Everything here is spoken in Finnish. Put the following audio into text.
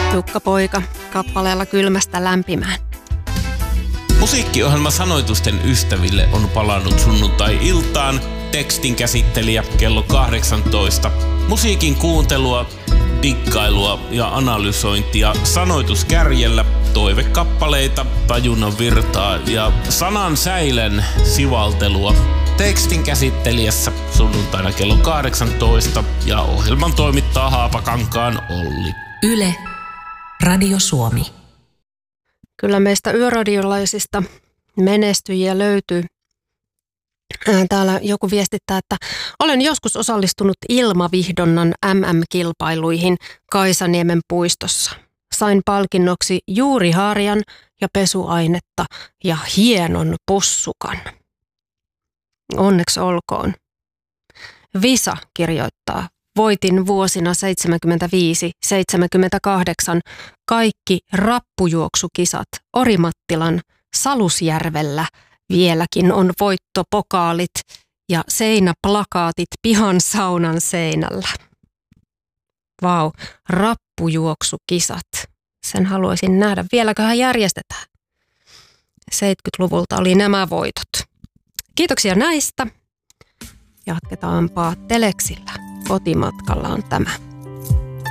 Tukkapoika kappaleella Kylmästä lämpimään. Musiikkiohjelma Sanoitusten ystäville on palannut sunnuntai-iltaan. Tekstin käsittelijä kello 18. Musiikin kuuntelua, diggailua ja analysointia sanoituskärjellä, toivekappaleita, tajunnan virtaa ja sanan säilen sivaltelua. Tekstin käsittelijässä sunnuntaina kello 18 ja ohjelman toimittaa Haapakankaan Olli. Yle, Radio Suomi. Kyllä meistä yöradiolaisista menestyjiä löytyy. Täällä joku viestittää, että olen joskus osallistunut ilmavihdonnan MM-kilpailuihin Kaisaniemen puistossa. Sain palkinnoksi juuriharjan ja pesuainetta ja hienon pussukan. Onneksi olkoon. Visa kirjoittaa. Voitin vuosina 75-78 kaikki rappujuoksukisat Orimattilan Salusjärvellä. Vieläkin on voittopokaalit ja seinäplakaatit pihan saunan seinällä. Vau, rappujuoksukisat. Sen haluaisin nähdä. Vieläköhän järjestetään? 70-luvulta oli nämä voitot. Kiitoksia näistä. Jatketaanpa teleksillä. Kotimatkalla on tämä.